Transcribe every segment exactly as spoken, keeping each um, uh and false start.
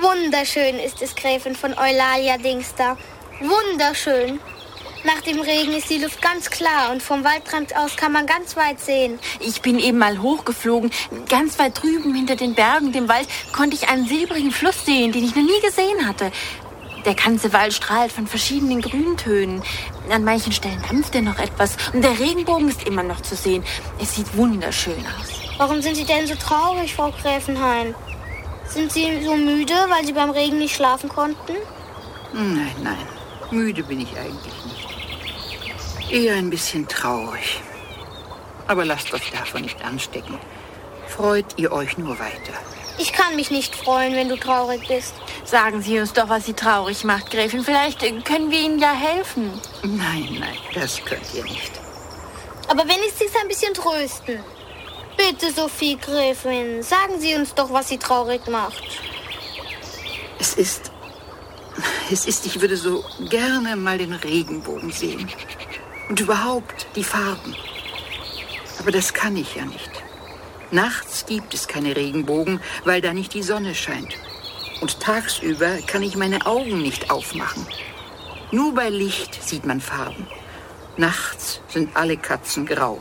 Wunderschön ist es, Gräfin von Eulalia Dingster. Wunderschön. Nach dem Regen ist die Luft ganz klar und vom Waldrand aus kann man ganz weit sehen. Ich bin eben mal hochgeflogen. Ganz weit drüben hinter den Bergen, dem Wald, konnte ich einen silbrigen Fluss sehen, den ich noch nie gesehen hatte. Der ganze Wald strahlt von verschiedenen Grüntönen. An manchen Stellen dampft er noch etwas und der Regenbogen ist immer noch zu sehen. Es sieht wunderschön aus. Warum sind Sie denn so traurig, Frau Gräfin Hein? Sind Sie so müde, weil Sie beim Regen nicht schlafen konnten? Nein, nein. Müde bin ich eigentlich nicht. Eher ein bisschen traurig. Aber lasst euch davon nicht anstecken. Freut ihr euch nur weiter. Ich kann mich nicht freuen, wenn du traurig bist. Sagen Sie uns doch, was Sie traurig macht, Gräfin. Vielleicht können wir Ihnen ja helfen. Nein, nein, das könnt ihr nicht. Aber wenigstens ein bisschen trösten. Bitte, Sophie Gräfin, sagen Sie uns doch, was Sie traurig macht. Es ist... Es ist, ich würde so gerne mal den Regenbogen sehen. Und überhaupt die Farben. Aber das kann ich ja nicht. Nachts gibt es keine Regenbogen, weil da nicht die Sonne scheint. Und tagsüber kann ich meine Augen nicht aufmachen. Nur bei Licht sieht man Farben. Nachts sind alle Katzen grau.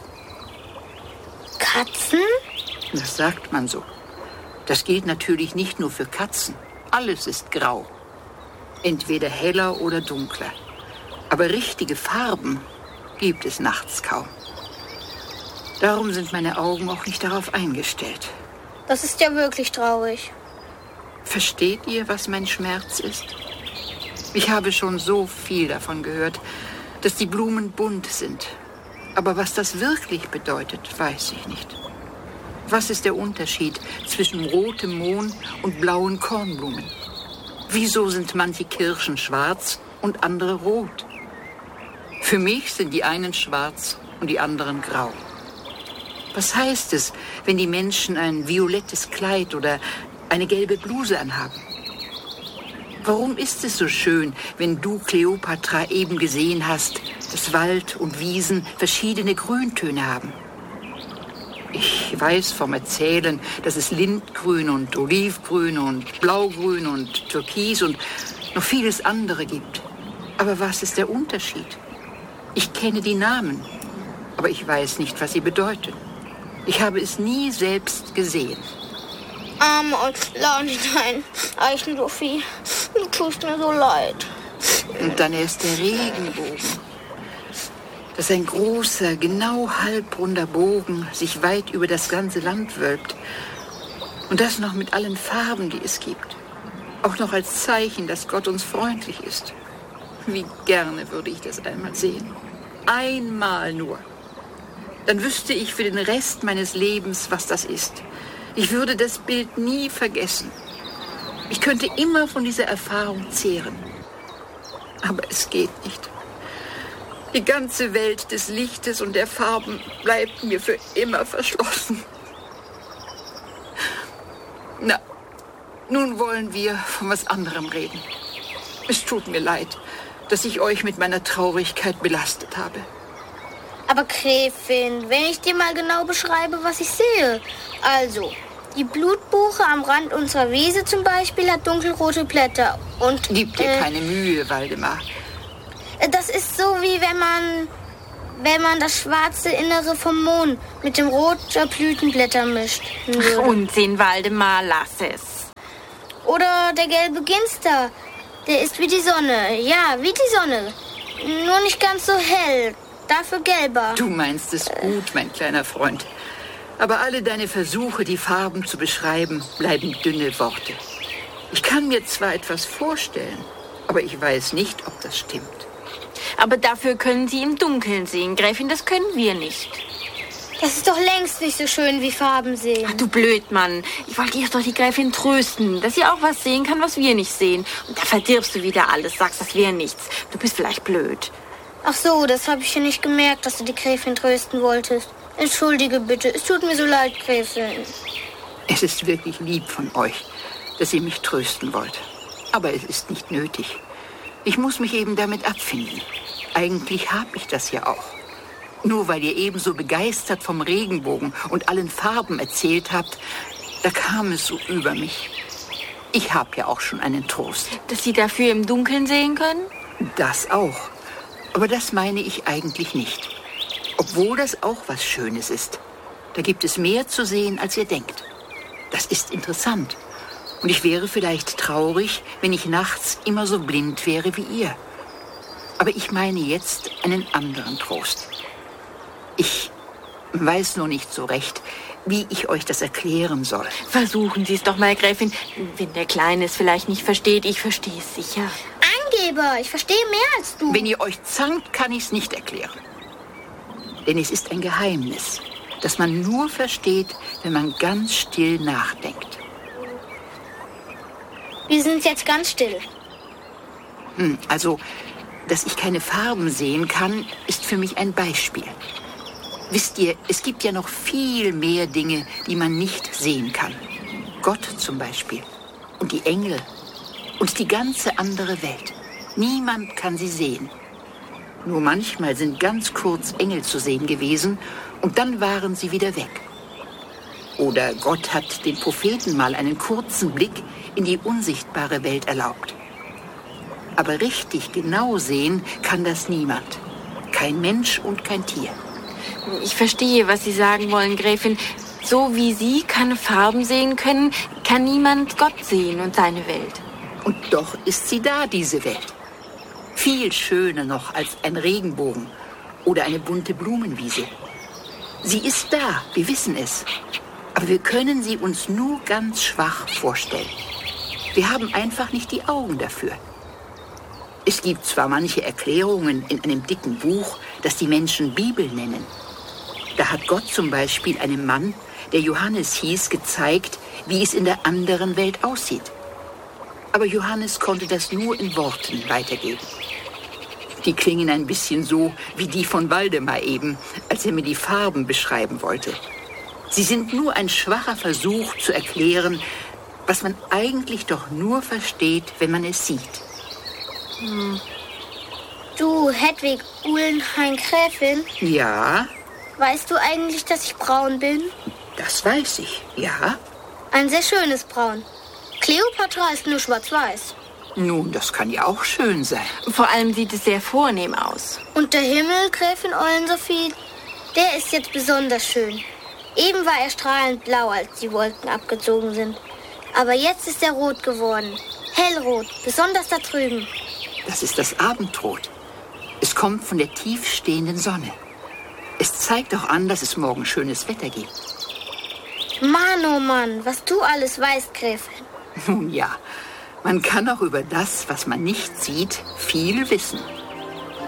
Katzen? Das sagt man so. Das gilt natürlich nicht nur für Katzen. Alles ist grau. Entweder heller oder dunkler. Aber richtige Farben gibt es nachts kaum. Darum sind meine Augen auch nicht darauf eingestellt. Das ist ja wirklich traurig. Versteht ihr, was mein Schmerz ist? Ich habe schon so viel davon gehört, dass die Blumen bunt sind. Aber was das wirklich bedeutet, weiß ich nicht. Was ist der Unterschied zwischen rotem Mohn und blauen Kornblumen? Wieso sind manche Kirschen schwarz und andere rot? Für mich sind die einen schwarz und die anderen grau. Was heißt es, wenn die Menschen ein violettes Kleid oder eine gelbe Bluse anhaben? Warum ist es so schön, wenn du, Kleopatra, eben gesehen hast, dass Wald und Wiesen verschiedene Grüntöne haben? Ich weiß vom Erzählen, dass es Lindgrün und Olivgrün und Blaugrün und Türkis und noch vieles andere gibt. Aber was ist der Unterschied? Ich kenne die Namen, aber ich weiß nicht, was sie bedeuten. Ich habe es nie selbst gesehen. Arme Eulalia, Eichen-Sophie, du tust mir so leid. Und dann erst der Regenbogen. Dass ein großer, genau halbrunder Bogen sich weit über das ganze Land wölbt. Und das noch mit allen Farben, die es gibt. Auch noch als Zeichen, dass Gott uns freundlich ist. Wie gerne würde ich das einmal sehen. Einmal nur. Dann wüsste ich für den Rest meines Lebens, was das ist. Ich würde das Bild nie vergessen. Ich könnte immer von dieser Erfahrung zehren. Aber es geht nicht. Die ganze Welt des Lichtes und der Farben bleibt mir für immer verschlossen. Na, nun wollen wir von was anderem reden. Es tut mir leid, dass ich euch mit meiner Traurigkeit belastet habe. Aber Gräfin, wenn ich dir mal genau beschreibe, was ich sehe. Also, die Blutbuche am Rand unserer Wiese zum Beispiel hat dunkelrote Blätter. Und Gib dir äh, keine Mühe, Waldemar. Das ist so, wie wenn man, wenn man das schwarze Innere vom Mond mit dem Rot der Blütenblätter mischt. Ach, Unsinn, Waldemar, lass es. Oder der gelbe Ginster. Der ist wie die Sonne. Ja, wie die Sonne. Nur nicht ganz so hell. Dafür gelber. Du meinst es gut, mein kleiner Freund. Aber alle deine Versuche, die Farben zu beschreiben, bleiben dünne Worte. Ich kann mir zwar etwas vorstellen, aber ich weiß nicht, ob das stimmt. Aber dafür können Sie im Dunkeln sehen, Gräfin, das können wir nicht. Das ist doch längst nicht so schön wie Farben sehen. Ach, du Blödmann. Ich wollte jetzt doch die Gräfin trösten, dass sie auch was sehen kann, was wir nicht sehen. Und da verdirbst du wieder alles, sagst, das wäre nichts. Du bist vielleicht blöd. Ach so, das habe ich ja nicht gemerkt, dass du die Gräfin trösten wolltest. Entschuldige bitte, es tut mir so leid, Gräfin. Es ist wirklich lieb von euch, dass ihr mich trösten wollt. Aber es ist nicht nötig. Ich muss mich eben damit abfinden. Eigentlich habe ich das ja auch. Nur weil ihr ebenso begeistert vom Regenbogen und allen Farben erzählt habt, da kam es so über mich. Ich habe ja auch schon einen Trost. Dass Sie dafür im Dunkeln sehen können? Das auch. Aber das meine ich eigentlich nicht. Obwohl das auch was Schönes ist. Da gibt es mehr zu sehen, als ihr denkt. Das ist interessant. Und ich wäre vielleicht traurig, wenn ich nachts immer so blind wäre wie ihr. Aber ich meine jetzt einen anderen Trost. Ich weiß nur nicht so recht, wie ich euch das erklären soll. Versuchen Sie es doch mal, Gräfin. Wenn der Kleine es vielleicht nicht versteht, ich verstehe es sicher. Angeber, ich verstehe mehr als du. Wenn ihr euch zankt, kann ich es nicht erklären. Denn es ist ein Geheimnis, das man nur versteht, wenn man ganz still nachdenkt. Wir sind jetzt ganz still. Hm, also, dass ich keine Farben sehen kann, ist für mich ein Beispiel. Wisst ihr, es gibt ja noch viel mehr Dinge, die man nicht sehen kann. Gott zum Beispiel. Und die Engel. Und die ganze andere Welt. Niemand kann sie sehen. Nur manchmal sind ganz kurz Engel zu sehen gewesen und dann waren sie wieder weg. Oder Gott hat den Propheten mal einen kurzen Blick in die unsichtbare Welt erlaubt. Aber richtig genau sehen kann das niemand. Kein Mensch und kein Tier. Ich verstehe, was Sie sagen wollen, Gräfin. So wie Sie keine Farben sehen können, kann niemand Gott sehen und seine Welt. Und doch ist sie da, diese Welt. Viel schöner noch als ein Regenbogen oder eine bunte Blumenwiese. Sie ist da, wir wissen es. Aber wir können sie uns nur ganz schwach vorstellen. Wir haben einfach nicht die Augen dafür. Es gibt zwar manche Erklärungen in einem dicken Buch, das die Menschen Bibel nennen. Da hat Gott zum Beispiel einem Mann, der Johannes hieß, gezeigt, wie es in der anderen Welt aussieht. Aber Johannes konnte das nur in Worten weitergeben. Die klingen ein bisschen so wie die von Waldemar eben, als er mir die Farben beschreiben wollte. Sie sind nur ein schwacher Versuch zu erklären, was man eigentlich doch nur versteht, wenn man es sieht. Hm. Du, Hedwig Uhlenhain-Gräfin? Ja? Weißt du eigentlich, dass ich braun bin? Das weiß ich, ja. Ein sehr schönes Braun. Kleopatra ist nur schwarz-weiß. Nun, das kann ja auch schön sein. Vor allem sieht es sehr vornehm aus. Und der Himmel, Gräfin Eulensophie, der ist jetzt besonders schön. Eben war er strahlend blau, als die Wolken abgezogen sind. Aber jetzt ist er rot geworden. Hellrot, besonders da drüben. Das ist das Abendrot. Es kommt von der tiefstehenden Sonne. Es zeigt auch an, dass es morgen schönes Wetter gibt. Mann, oh Mann, was du alles weißt, Gräfin. Nun ja, man kann auch über das, was man nicht sieht, viel wissen.